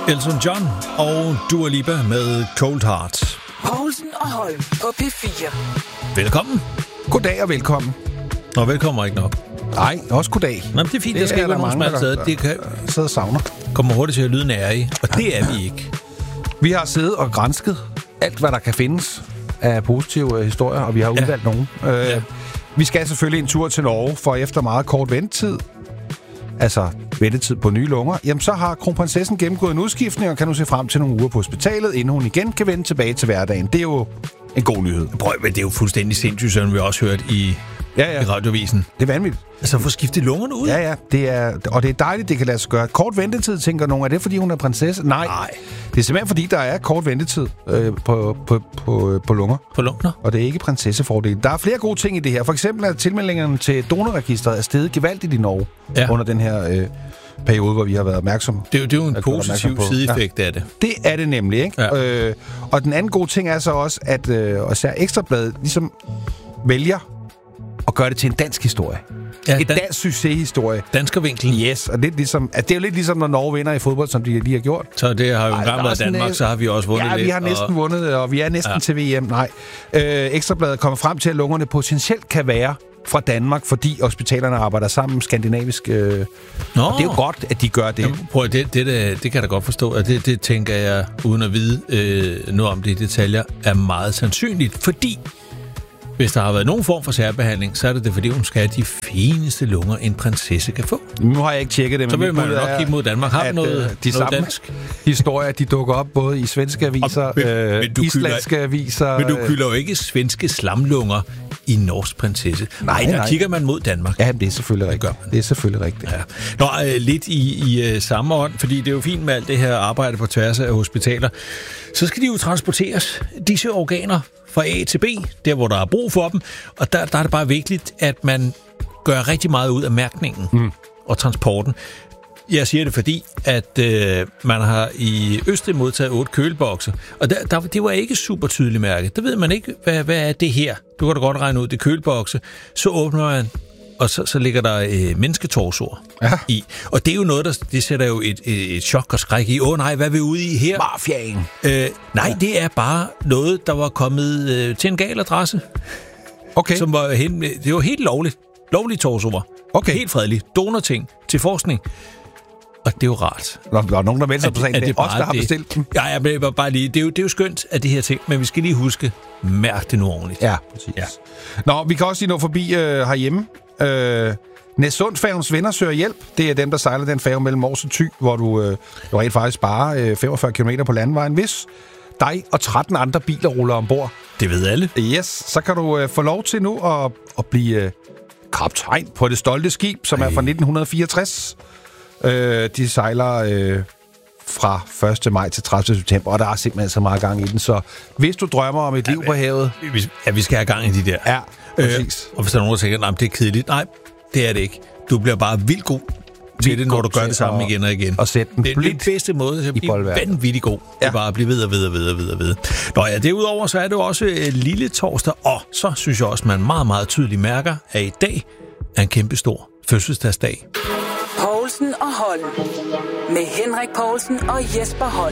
Elton John og Dua Lipa med Cold Heart. Poulsen og Holm på P4. Velkommen. Goddag og velkommen. Nå, velkommen ikke nok. Nej, også goddag. Nå, det er fint, der skal ikke være nogen smalt sted. Det kan sidder og savner. Kommer hurtigt til at lyde nære i, og det er vi ikke. Vi har siddet og gransket alt, hvad der kan findes af positive historier, og vi har udvalgt nogen. Vi skal selvfølgelig en tur til Norge, for efter meget kort ventetid, altså ventetid på nye lunger, jamen så har kronprinsessen gennemgået en udskiftning og kan nu se frem til nogle uger på hospitalet, inden hun igen kan vende tilbage til hverdagen. Det er jo en god nyhed. Prøv, det er jo fuldstændig sindssygt, som vi også hørt i radiovisen. Det er vanvittigt. Altså få skiftet lungerne ud? Ja, det er dejligt, det kan lade sig gøre. Kort ventetid, tænker nogen. Er det, fordi hun er prinsesse? Nej. Det er simpelthen, fordi der er kort ventetid på lunger. På lunger? Og det er ikke prinsessefordel. Der er flere gode ting i det her. For eksempel er tilmeldingerne til donorregistret er steget gevaldigt i Norge under den her periode, hvor vi har været opmærksomme. Det er jo en positiv sideeffekt af det. Det er det nemlig, ikke? Ja. Og den anden gode ting er så også, at især Ekstrabladet ligesom vælger at gøre det til en dansk historie. Ja, et dansk succeshistorie. Danskervinklen. Yes, og det er jo lidt ligesom, når Norge vinder i fodbold, som de lige har gjort. Så det har jo engang været Danmark, så har vi også vundet lidt. Ja, vi har næsten vundet, og vi er næsten til VM. Nej. Ekstrabladet kommer frem til, at lungerne potentielt kan være fra Danmark, fordi hospitalerne arbejder sammen skandinavisk. Og det er jo godt, at de gør det. Jamen, prøv, det kan jeg da godt forstå, og det tænker jeg, uden at vide noget om det i detaljer, er meget sandsynligt, fordi hvis der har været nogen form for særbehandling, så er det fordi hun skal have de fineste lunger, en prinsesse kan få. Nu har jeg ikke tjekket det, men så vil man jo nok kigge mod Danmark. Har vi noget dansk? Historier, de dukker op både i svenske aviser, islandske aviser. Men du kylder jo ikke svenske slamlunger i norsk prinsesse. Nej, der kigger man mod Danmark. Ja, det er selvfølgelig rigtigt. Det er selvfølgelig rigtigt. Ja. Nå, lidt i samme ånd, fordi det er jo fint med alt det her arbejde på tværs af hospitaler. Så skal de jo transporteres, disse organer, fra A til B, der hvor der er brug for dem. Og der er det bare vigtigt, at man gør rigtig meget ud af mærkningen og transporten. Jeg siger det, fordi at man har i Østrig modtaget 8 kølebokse, og det var ikke super tydeligt mærket. Der ved man ikke, hvad er det her. Du kan da godt regne ud, det kølebokse. Så åbner man, og så ligger der mennesketorsord i. Og det er jo noget, det sætter jo et chok og skræk i. Nej, hvad er vi ude i her? Mafiaen. Nej, det er bare noget, der var kommet til en gal adresse. Okay. Som var det var helt lovligt. Lovlige torsord. Okay. Helt fredeligt. Donorting til forskning. Og det er jo rart. Der er nogen, der melder sig på sagen. Det er os, der har bestilt dem. Ja, jeg vil bare lige. Det er jo skønt af de her ting, men vi skal lige huske, mærk det nu ordentligt. Ja, præcis. Ja. Nå, vi kan også lige nå forbi herhjemme. Næssundsfærgens venner søger hjælp. Det er dem, der sejler den færge mellem Mors og Thy, hvor du rent faktisk sparer 45 km på landvejen. Hvis dig og 13 andre biler ruller ombord. Det ved alle. Yes, så kan du få lov til nu at blive kaptajn på det stolte skib, som er fra 1964. De sejler fra 1. maj til 30. september, og der er simpelthen så meget gang i den. Så hvis du drømmer om et liv på havet... vi skal have gang i de der. Ja, præcis. Og hvis der er nogen, der tænker, det er kedeligt. Nej, det er det ikke. Du bliver bare vildt god til det, når du gør det samme igen og igen. Og sætte den det er den bedste måde at blive vanvittigt god. Det er bare at blive ved og ved. Nå ja, derudover så er det jo også lille torsdag, og så synes jeg også, man meget, meget tydeligt mærker, at i dag er en kæmpe stor fødselsdagsdag. Poulsen og Holm. Med Henrik Poulsen og Jesper Holm.